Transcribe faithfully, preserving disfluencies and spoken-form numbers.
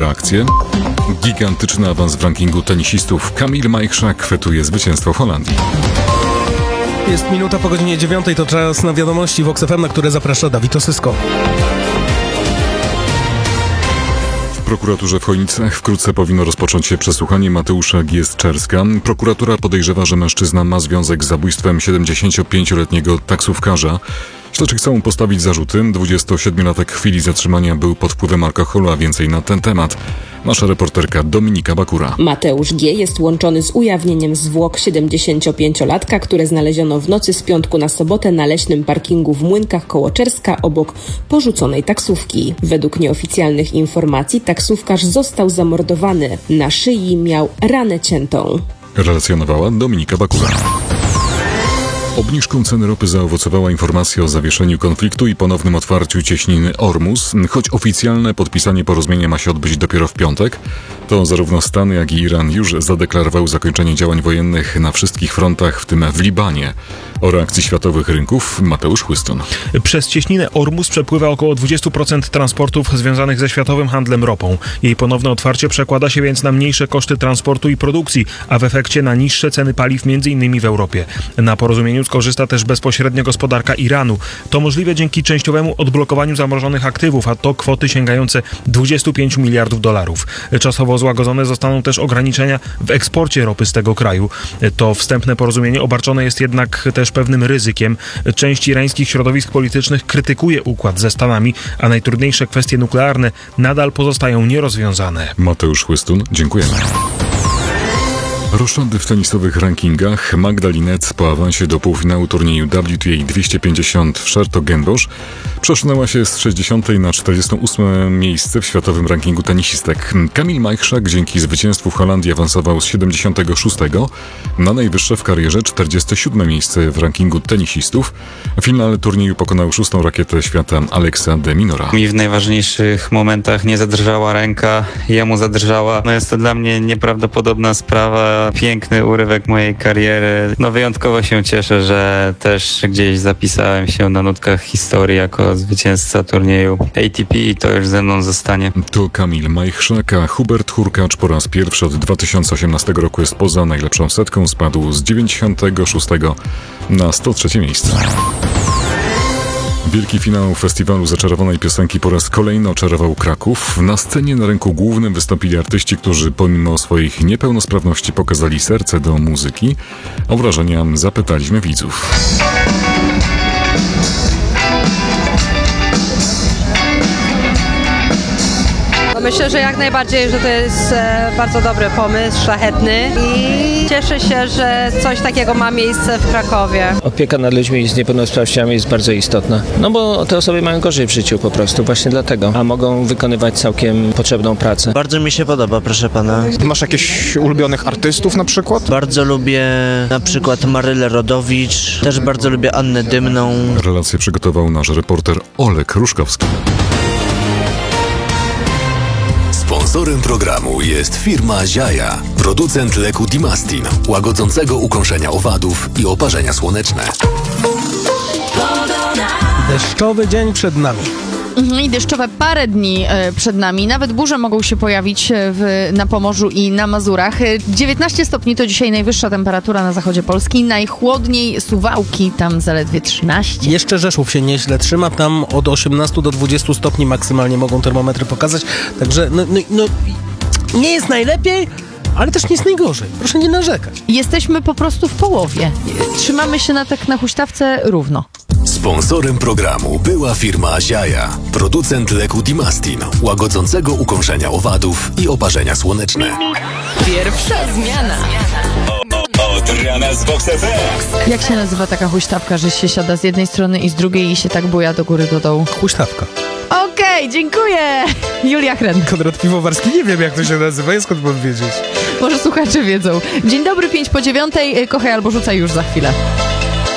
reakcje. Gigantyczny awans w rankingu tenisistów. Kamil Majchrzak fetuje zwycięstwo w Holandii. Jest minuta po godzinie dziewiątej, to czas na wiadomości w O K S F M, na które zaprasza Dawid Osysko. W prokuraturze w Chojnicach wkrótce powinno rozpocząć się przesłuchanie Mateusza Giestczerska. Prokuratura podejrzewa, że mężczyzna ma związek z zabójstwem siedemdziesięciopięcioletniego taksówkarza. Śledczy chcą postawić zarzuty. dwudziestosiedmiolatek w chwili zatrzymania był pod wpływem alkoholu, a więcej na ten temat nasza reporterka Dominika Bakura. Mateusz G. jest łączony z ujawnieniem zwłok siedemdziesięciopięciolatka, które znaleziono w nocy z piątku na sobotę na leśnym parkingu w Młynkach koło Czerska obok porzuconej taksówki. Według nieoficjalnych informacji taksówkarz został zamordowany. Na szyi miał ranę ciętą. Relacjonowała Dominika Bakura. Obniżką ceny ropy zaowocowała informacja o zawieszeniu konfliktu i ponownym otwarciu cieśniny Ormus. Choć oficjalne podpisanie porozumienia ma się odbyć dopiero w piątek, to zarówno Stany, jak i Iran już zadeklarowały zakończenie działań wojennych na wszystkich frontach, w tym w Libanie. O reakcji światowych rynków Mateusz Chłystun. Przez cieśninę Ormus przepływa około dwadzieścia procent transportów związanych ze światowym handlem ropą. Jej ponowne otwarcie przekłada się więc na mniejsze koszty transportu i produkcji, a w efekcie na niższe ceny paliw m.in. w Europie. Na porozumieniu skorzysta też bezpośrednio gospodarka Iranu. To możliwe dzięki częściowemu odblokowaniu zamrożonych aktywów, a to kwoty sięgające dwadzieścia pięć miliardów dolarów. Czasowo złagodzone zostaną też ograniczenia w eksporcie ropy z tego kraju. To wstępne porozumienie obarczone jest jednak też pewnym ryzykiem. Część irańskich środowisk politycznych krytykuje układ ze Stanami, a najtrudniejsze kwestie nuklearne nadal pozostają nierozwiązane. Mateusz Chłystun, dziękujemy. Roszady w tenisowych rankingach. Magda Linette po awansie do półfinału turnieju W T A dwieście pięćdziesiąt w Chartres-Genbosch przesunęła się z sześćdziesiątego na czterdzieste ósme miejsce w światowym rankingu tenisistek. Kamil Majchrzak dzięki zwycięstwu w Holandii awansował z siedemdziesiątego szóstego na najwyższe w karierze czterdzieste siódme miejsce w rankingu tenisistów. W finale turnieju pokonał szóstą rakietę świata Alexa de Minaura. Mi w najważniejszych momentach nie zadrżała ręka, jemu zadrżała. No jest to dla mnie nieprawdopodobna sprawa. Piękny urywek mojej kariery. No wyjątkowo się cieszę, że też gdzieś zapisałem się na nutkach historii jako zwycięzca turnieju A T P i to już ze mną zostanie. To Kamil Majchrzak, a Hubert Hurkacz po raz pierwszy od dwa tysiące osiemnastego roku jest poza najlepszą setką. Spadł z dziewięćdziesiątego szóstego na sto trzecie miejsce. Wielki finał festiwalu zaczarowanej piosenki po raz kolejny oczarował Kraków. Na scenie na rynku głównym wystąpili artyści, którzy pomimo swoich niepełnosprawności pokazali serce do muzyki. O wrażenia zapytaliśmy widzów. Myślę, że jak najbardziej, że to jest e, bardzo dobry pomysł, szlachetny i cieszę się, że coś takiego ma miejsce w Krakowie. Opieka nad ludźmi z niepełnosprawnościami jest bardzo istotna, no bo te osoby mają gorzej w życiu po prostu, właśnie dlatego, a mogą wykonywać całkiem potrzebną pracę. Bardzo mi się podoba, proszę pana. Masz jakichś ulubionych artystów na przykład? Bardzo lubię na przykład Marylę Rodowicz, też bardzo lubię Annę Dymną. Relację przygotował nasz reporter Olek Ruszkowski. Sponsorem programu jest firma Ziaja, producent leku Dimastin, łagodzącego ukąszenia owadów i oparzenia słoneczne. Deszczowy dzień przed nami. I deszczowe parę dni przed nami. Nawet burze mogą się pojawić w, na Pomorzu i na Mazurach. dziewiętnaście stopni to dzisiaj najwyższa temperatura na zachodzie Polski. Najchłodniej Suwałki, tam zaledwie trzynaście. Jeszcze Rzeszów się nieźle trzyma. Tam od osiemnastu do dwudziestu stopni maksymalnie mogą termometry pokazać. Także no, no, no nie jest najlepiej, ale też nie jest najgorzej. Proszę nie narzekać. Jesteśmy po prostu w połowie. Trzymamy się na tak na huśtawce równo. Sponsorem programu była firma Ziaja, producent leku Dimastin, łagodzącego ukąszenia owadów i oparzenia słoneczne. Pierwsza zmiana. Od rana z Vox F M. Jak się nazywa taka huśtawka, że się siada z jednej strony i z drugiej i się tak buja do góry, do dołu? Huśtawka. Okej, okay, dziękuję. Julia Chren. Konrad Piwowarski, nie wiem jak to się nazywa, jest skąd mam wiedzieć. Może słuchacze wiedzą. Dzień dobry, pięć po dziewiątej. Kochaj albo rzucaj już za chwilę.